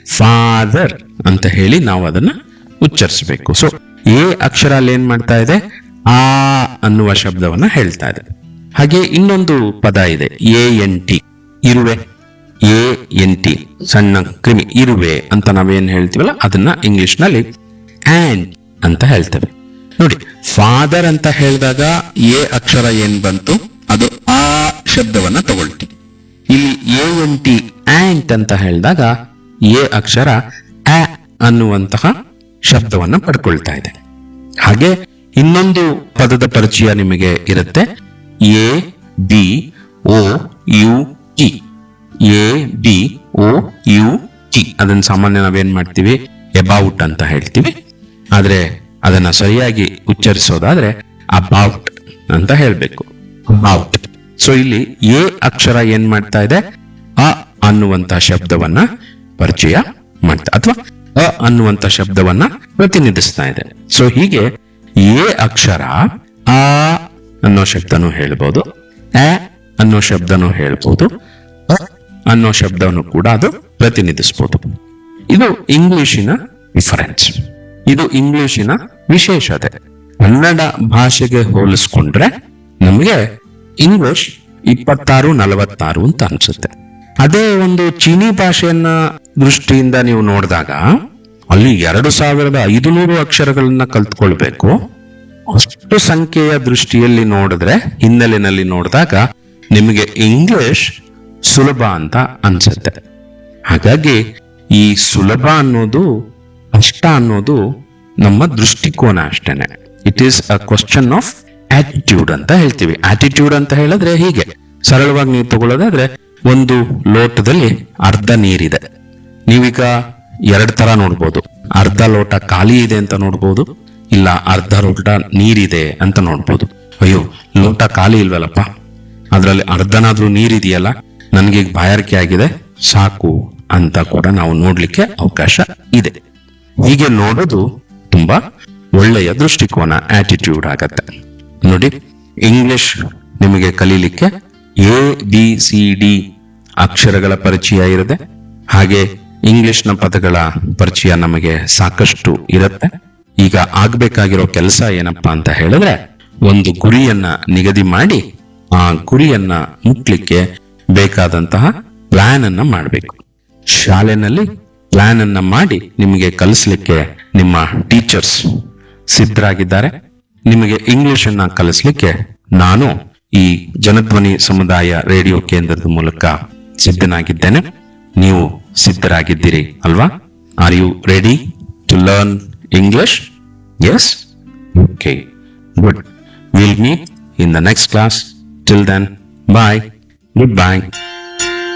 Father ಅಂತ ಹೇಳಿ ನಾವು ಅದನ್ನ ಉಚ್ಚರಿಸಬೇಕು. ಸೊ ಎ ಅಕ್ಷರ ಅಲ್ಲಿ ಏನ್ ಮಾಡ್ತಾ ಇದೆ, ಆ ಅನ್ನುವ ಶಬ್ದವನ್ನ ಹೇಳ್ತಾ ಇದೆ. ಹಾಗೆ ಇನ್ನೊಂದು ಪದ ಇದೆ, ANT, ಇರುವೆ. ANT ಸಣ್ಣ ಕ್ರಿಮಿ, ಇರುವೆ ಅಂತ ನಾವೇನ್ ಹೇಳ್ತೀವಲ್ಲ ಅದನ್ನ ಇಂಗ್ಲಿಷ್ ನಲ್ಲಿ ಆಂಟ್ ಅಂತ ಹೇಳ್ತೇವೆ. ನೋಡಿ, ಫಾದರ್ ಅಂತ ಹೇಳಿದಾಗ ಎ ಅಕ್ಷರ ಏನ್ ಬಂತು ಅದು ಆ ಶಬ್ದವನ್ನ ತಗೊಳ್ತೀವಿ. ಇಲ್ಲಿ ANT ಆಂಟ್ ಅಂತ ಹೇಳಿದಾಗ ಎ ಅಕ್ಷರ ಆ ಅನ್ನುವಂತಹ ಶಬ್ದವನ್ನ ಪಡ್ಕೊಳ್ತಾ ಇದೆ. ಹಾಗೆ ಇನ್ನೊಂದು ಪದದ ಪರಿಚಯ ನಿಮಗೆ ಇರುತ್ತೆ, ABOUT. ABOUT ಅದನ್ನ ಸಾಮಾನ್ಯ ನಾವೇನ್ ಮಾಡ್ತೀವಿ, ಎಬೌಟ್ ಅಂತ ಹೇಳ್ತೀವಿ. ಆದ್ರೆ ಅದನ್ನ ಸರಿಯಾಗಿ ಉಚ್ಚರಿಸೋದಾದ್ರೆ ಅಬೌಟ್ ಅಂತ ಹೇಳ್ಬೇಕು, ಅಬೌಟ್. ಸೊ ಇಲ್ಲಿ ಎ ಅಕ್ಷರ ಏನ್ ಮಾಡ್ತಾ ಇದೆ, ಅ ಅನ್ನುವಂತ ಶಬ್ದವನ್ನ ಪರಿಚಯ ಮಾಡ್ತಾ ಅಥವಾ ಅ ಅನ್ನುವಂತ ಶಬ್ದವನ್ನ ಪ್ರತಿನಿಧಿಸ್ತಾ ಇದೆ. ಸೊ ಹೀಗೆ ಎ ಅಕ್ಷರ ಆ ಅನ್ನೋ ಶಬ್ದನೂ ಹೇಳ್ಬೋದು, ಅ ಅನ್ನೋ ಶಬ್ದನೂ ಹೇಳ್ಬೋದು, ಅ ಅನ್ನೋ ಶಬ್ದವನ್ನು ಕೂಡ ಅದು ಪ್ರತಿನಿಧಿಸಬಹುದು. ಇದು ಇಂಗ್ಲಿಶಿನ ಡಿಫರೆನ್ಸ್, ಇದು ಇಂಗ್ಲಿಶಿನ ವಿಶೇಷತೆ. ಕನ್ನಡ ಭಾಷೆಗೆ ಹೋಲಿಸ್ಕೊಂಡ್ರೆ ನಮಗೆ ಇಂಗ್ಲಿಷ್ 26-46 ಅಂತ ಅನ್ಸುತ್ತೆ. ಅದೇ ಒಂದು ಚೀನಿ ಭಾಷೆಯನ್ನ ದೃಷ್ಟಿಯಿಂದ ನೀವು ನೋಡಿದಾಗ ಅಲ್ಲಿ 2500 ಅಕ್ಷರಗಳನ್ನ ಕಲ್ತ್ಕೊಳ್ಬೇಕು. ಅಷ್ಟು ಸಂಖ್ಯೆಯ ದೃಷ್ಟಿಯಲ್ಲಿ ನೋಡಿದ್ರೆ, ಹಿನ್ನೆಲೆಯಲ್ಲಿ ನೋಡಿದಾಗ ನಿಮಗೆ ಇಂಗ್ಲಿಷ್ ಸುಲಭ ಅಂತ ಅನ್ಸುತ್ತೆ. ಹಾಗಾಗಿ ಈ ಸುಲಭ ಅನ್ನೋದು ಕಷ್ಟ ಅನ್ನೋದು ನಮ್ಮ ದೃಷ್ಟಿಕೋನ ಅಷ್ಟೇನೆ. It is a question of attitude ಅಂತ ಹೇಳ್ತೀವಿ. ಆಟಿಟ್ಯೂಡ್ ಅಂತ ಹೇಳಿದ್ರೆ ಹೀಗೆ ಸರಳವಾಗಿ ನೀವು ತಗೊಳ್ಳೋದಾದ್ರೆ, ಒಂದು ಲೋಟದಲ್ಲಿ ಅರ್ಧ ನೀರಿದೆ. ನೀವೀಗ 2 ತರ ನೋಡ್ಬೋದು, ಅರ್ಧ ಲೋಟ ಖಾಲಿ ಇದೆ ಅಂತ ನೋಡ್ಬೋದು, ಇಲ್ಲ ಅರ್ಧ ಲೋಟ ನೀರಿದೆ ಅಂತ ನೋಡ್ಬೋದು. ಅಯ್ಯೋ, ಲೋಟ ಖಾಲಿ ಇಲ್ವಲ್ಲಪ್ಪ, ಅದ್ರಲ್ಲಿ ಅರ್ಧನಾದ್ರೂ ನೀರಿದೆಯಲ್ಲ, ನನ್ಗೆ ಈಗ ಬಾಯಾರಿಕೆ ಆಗಿದೆ, ಸಾಕು ಅಂತ ಕೂಡ ನಾವು ನೋಡ್ಲಿಕ್ಕೆ ಅವಕಾಶ ಇದೆ. ಹೀಗೆ ನೋಡೋದು ತುಂಬಾ ಒಳ್ಳೆಯ ದೃಷ್ಟಿಕೋನ, ಆಟಿಟ್ಯೂಡ್ ಆಗತ್ತೆ. ನೋಡಿ, ಇಂಗ್ಲಿಷ್ ನಿಮಗೆ ಕಲೀಲಿಕ್ಕೆ ABCD ಅಕ್ಷರಗಳ ಪರಿಚಯ ಇರುತ್ತೆ. ಹಾಗೆ ಇಂಗ್ಲಿಷ್ನ ಪದಗಳ ಪರಿಚಯ ನಮಗೆ ಸಾಕಷ್ಟು ಇರುತ್ತೆ. ಈಗ ಆಗ್ಬೇಕಾಗಿರೋ ಕೆಲಸ ಏನಪ್ಪಾ ಅಂತ ಹೇಳಿದ್ರೆ, ಒಂದು ಗುರಿಯನ್ನ ನಿಗದಿ ಮಾಡಿ ಆ ಗುರಿಯನ್ನ ಮುಟ್ಲಿಕ್ಕೆ ಬೇಕಾದಂತಹ ಪ್ಲಾನ್ ಅನ್ನ ಮಾಡಬೇಕು. ಶಾಲೆನಲ್ಲಿ ಪ್ಲಾನ್ ಅನ್ನ ಮಾಡಿ ನಿಮಗೆ ಕಲಿಸ್ಲಿಕ್ಕೆ ನಿಮ್ಮ ಟೀಚರ್ಸ್ ಸಿದ್ಧರಾಗಿದ್ದಾರೆ. ನಿಮಗೆ ಇಂಗ್ಲಿಷ್ ಅನ್ನ ಕಲಿಸ್ಲಿಕ್ಕೆ ನಾನು ಈ ಜನಧ್ವನಿ ಸಮುದಾಯ ರೇಡಿಯೋ ಕೇಂದ್ರದ ಮೂಲಕ ಸಿದ್ಧನಾಗಿದ್ದೇನೆ. ನೀವು ಸಿದ್ಧರಾಗಿದ್ದೀರಿ ಅಲ್ವಾ? Are you ready to learn English? S? Okay, good. Will meet in the next class. Till then, bye, good bye.